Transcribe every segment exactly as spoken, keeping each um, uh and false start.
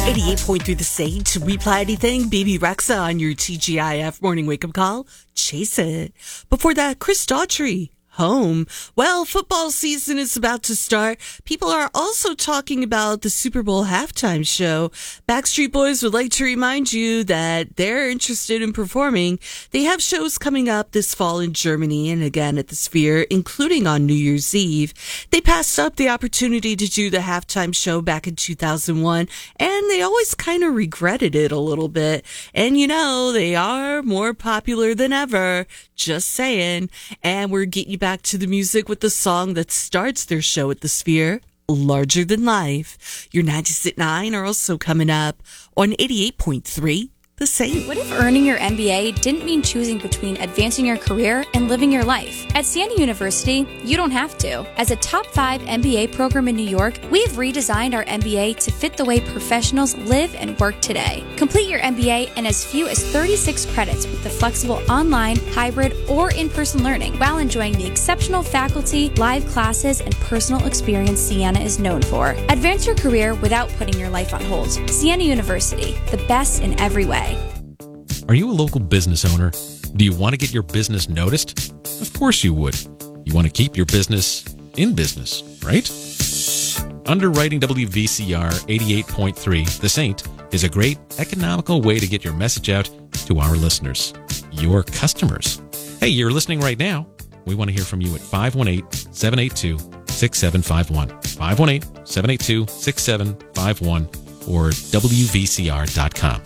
eighty-eight point three The Saint. Reply anything. Baby Rexa on your T G I F morning wake-up call. Chase it. Before that, Chris Daughtry. Home. Well, football season is about to start. People are also talking about the Super Bowl halftime show. Backstreet Boys would like to remind you that they're interested in performing. They have shows coming up this fall in Germany and again at the Sphere, including on New Year's Eve. They passed up the opportunity to do the halftime show back in two thousand one, and they always kind of regretted it a little bit. And you know, they are more popular than ever. Just saying. And we're getting you back Back to the music with the song that starts their show at the Sphere, Larger Than Life. Your nineties at nine are also coming up on eighty-eight point three The Saint. What if earning your M B A didn't mean choosing between advancing your career and living your life? At Siena University, you don't have to. As a top five M B A program in New York, we've redesigned our M B A to fit the way professionals live and work today. Complete your M B A in as few as thirty-six credits with the flexible online, hybrid, or in-person learning while enjoying the exceptional faculty, live classes, and personal experience Siena is known for. Advance your career without putting your life on hold. Siena University, the best in every way. Are you a local business owner? Do you want to get your business noticed? Of course you would. You want to keep your business in business, right? Underwriting W V C R eighty-eight point three, The Saint, is a great economical way to get your message out to our listeners, your customers. Hey, you're listening right now. We want to hear from you at five one eight, seven eight two, six seven five one, five one eight, seven eight two, six seven five one, or W V C R dot com.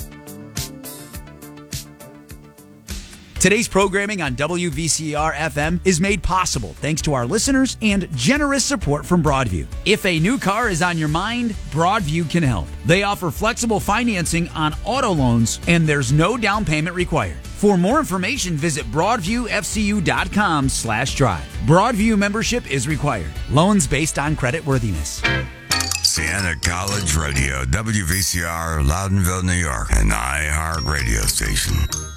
Today's programming on W V C R F M is made possible thanks to our listeners and generous support from Broadview. If a new car is on your mind, Broadview can help. They offer flexible financing on auto loans, and there's no down payment required. For more information, visit broadviewfcu.com slash drive. Broadview membership is required. Loans based on credit worthiness. Siena College Radio, W V C R, Loudonville, New York, an iHeart radio station.